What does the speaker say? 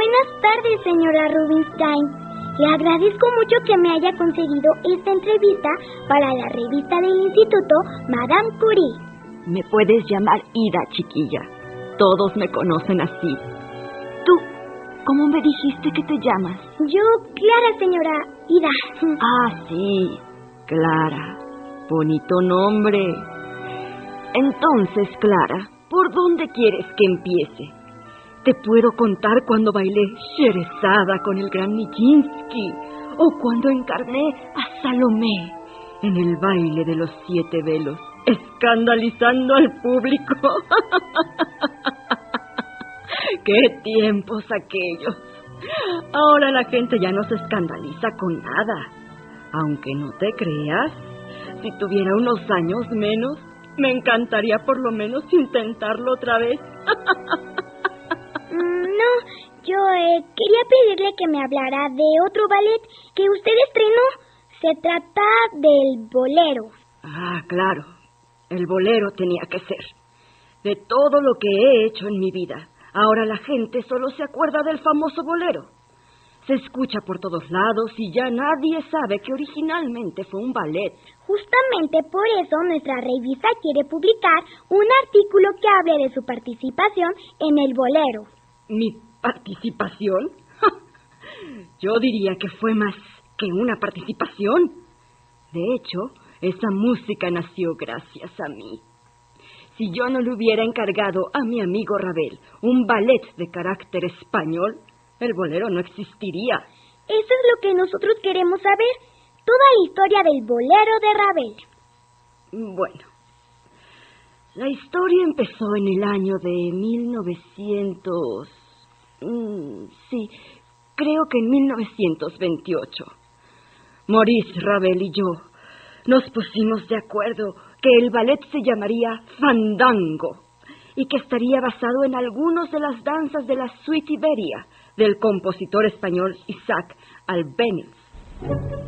Buenas tardes, señora Rubinstein. Le agradezco mucho que me haya conseguido esta entrevista para la revista del instituto Madame Curie. Me puedes llamar Ida, chiquilla. Todos me conocen así. ¿Tú cómo me dijiste que te llamas? Yo, Clara, señora Ida. Ah, sí, Clara. Bonito nombre. Entonces, Clara, ¿por dónde quieres que empiece? Te puedo contar cuando bailé Sherezada con el gran Nijinsky, o cuando encarné a Salomé en el baile de los 7 velos, escandalizando al público. ¡Qué tiempos aquellos! Ahora la gente ya no se escandaliza con nada. Aunque no te creas, si tuviera unos años menos, me encantaría por lo menos intentarlo otra vez. No, yo quería pedirle que me hablara de otro ballet que usted estrenó. Se trata del bolero. Ah, claro. El bolero tenía que ser. De todo lo que he hecho en mi vida, ahora la gente solo se acuerda del famoso bolero. Se escucha por todos lados y ya nadie sabe que originalmente fue un ballet. Justamente por eso nuestra revista quiere publicar un artículo que hable de su participación en el bolero. ¿Mi participación? Yo diría que fue más que una participación. De hecho, esa música nació gracias a mí. Si yo no le hubiera encargado a mi amigo Ravel un ballet de carácter español, el bolero no existiría. Eso es lo que nosotros queremos saber, toda la historia del bolero de Ravel. Bueno, la historia empezó en el año de 1900... sí, creo que en 1928. Maurice Ravel y yo nos pusimos de acuerdo que el ballet se llamaría Fandango y que estaría basado en algunas de las danzas de la suite Iberia del compositor español Isaac Albéniz.